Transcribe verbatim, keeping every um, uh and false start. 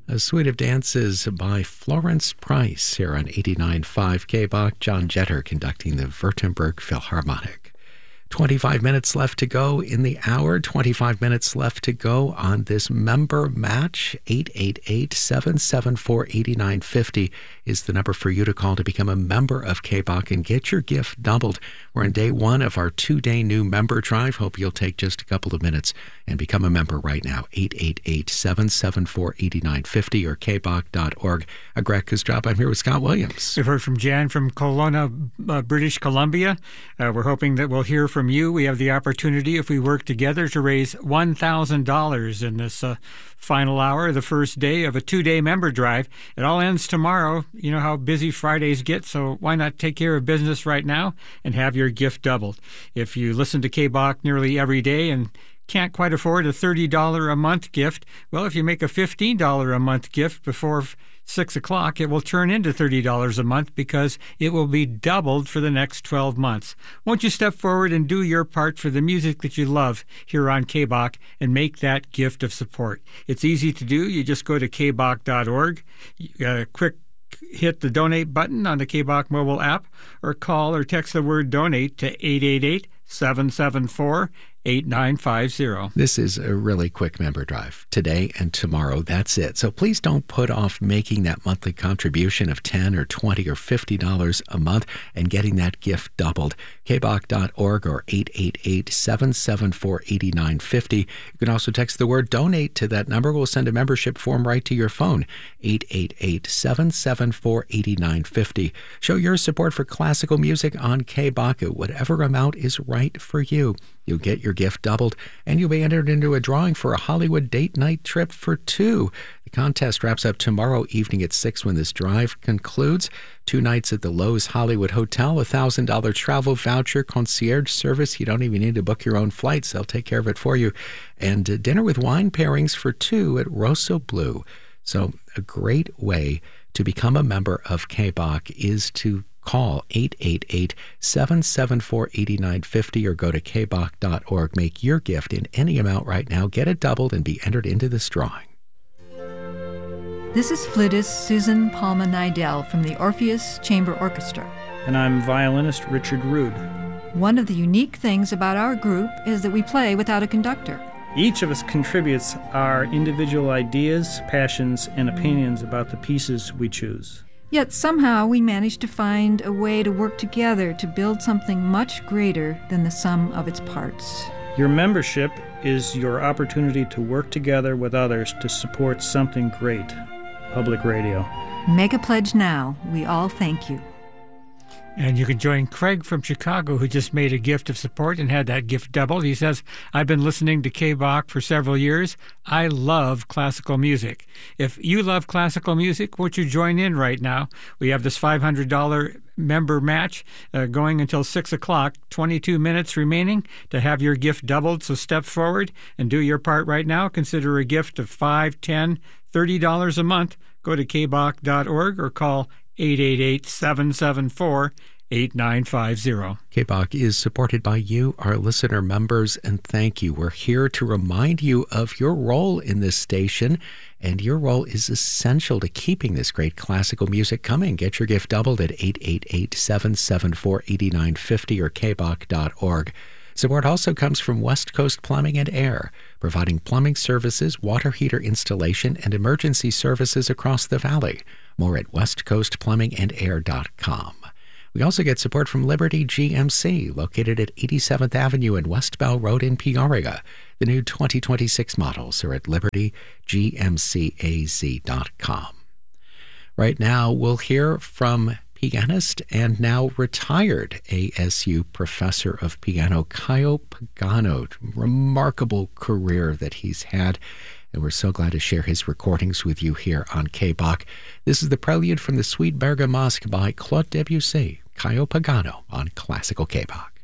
A suite of dances by Florence Price here on eighty-nine point five K B O C. John Jetter conducting the Württemberg Philharmonic. twenty-five minutes left to go in the hour. twenty-five minutes left to go on this member match. eight eight eight, seven seven four, eight nine five zero is the number for you to call to become a member of K B O C and get your gift doubled. We're on day one of our two-day new member drive. Hope you'll take just a couple of minutes and become a member right now. eight eight eight, seven seven four, eight nine five zero or k b o c dot org. A Greg Kustrop. I'm here with Scott Williams. We've heard from Jan from Kelowna, uh, British Columbia. Uh, we're hoping that we'll hear from you. We have the opportunity, if we work together, to raise one thousand dollars in this uh, final hour, the first day of a two-day member drive. It all ends tomorrow. You know how busy Fridays get, so why not take care of business right now and have your gift doubled? If you listen to K B O C nearly every day and can't quite afford a thirty dollars a month gift, well, if you make a fifteen dollars a month gift before six o'clock, it will turn into thirty dollars a month because it will be doubled for the next twelve months. Won't you step forward and do your part for the music that you love here on K B O C and make that gift of support? It's easy to do. You just go to k b o c dot org, uh, quick hit the donate button on the K B O C mobile app, or call or text the word donate to eight eight eight, seven seven four, eight nine five zero. This is a really quick member drive. Today and tomorrow, that's it. So please don't put off making that monthly contribution of ten or twenty or fifty dollars a month and getting that gift doubled. k b o c dot org or eight eight eight, seven seven four, eight nine five zero. You can also text the word donate to that number. We'll send a membership form right to your phone. eight eight eight, seven seven four, eight nine five zero. Show your support for classical music on K B O C. Whatever amount is right for you. You'll get your gift doubled, and you'll be entered into a drawing for a Hollywood date night trip for two. The contest wraps up tomorrow evening at six when this drive concludes. Two nights at the Loews Hollywood Hotel, a one thousand dollars travel voucher, concierge service. You don't even need to book your own flights. They'll take care of it for you. And uh, dinner with wine pairings for two at Rosso Blue. So a great way to become a member of K B O C is to call eight eight eight, seven seven four, eight nine five zero or go to k b o c dot org. Make your gift in any amount right now. Get it doubled and be entered into this drawing. This is flautist Susan Palma Nidell from the Orpheus Chamber Orchestra. And I'm violinist Richard Rood. One of the unique things about our group is that we play without a conductor. Each of us contributes our individual ideas, passions, and opinions about the pieces we choose. Yet somehow we managed to find a way to work together to build something much greater than the sum of its parts. Your membership is your opportunity to work together with others to support something great. Public Radio. Make a pledge now. We all thank you. And you can join Craig from Chicago, who just made a gift of support and had that gift doubled. He says, I've been listening to K B O C for several years. I love classical music. If you love classical music, won't you join in right now? We have this five hundred dollars member match uh, going until six o'clock, twenty-two minutes remaining to have your gift doubled. So step forward and do your part right now. Consider a gift of five, ten, thirty dollars a month. Go to k b o c dot org or call eight eight eight, seven seven four, eight nine five zero. K B O C is supported by you, our listener members, and thank you. We're here to remind you of your role in this station, and your role is essential to keeping this great classical music coming. Get your gift doubled at eight eight eight, seven seven four, eight nine five zero or k b o c dot org. Support also comes from West Coast Plumbing and Air, providing plumbing services, water heater installation, and emergency services across the valley. More at west coast plumbing and air dot com. We also get support from Liberty G M C, located at eighty-seventh Avenue and West Bell Road in Peoria. The new twenty twenty-six models are at liberty g m c a z dot com. Right now, we'll hear from pianist and now retired A S U professor of piano, Caio Pagano. Remarkable career that he's had, and we're so glad to share his recordings with you here on K B O C. This is the prelude from the Suite Bergamasque by Claude Debussy, Caio Pagano on Classical K B O C.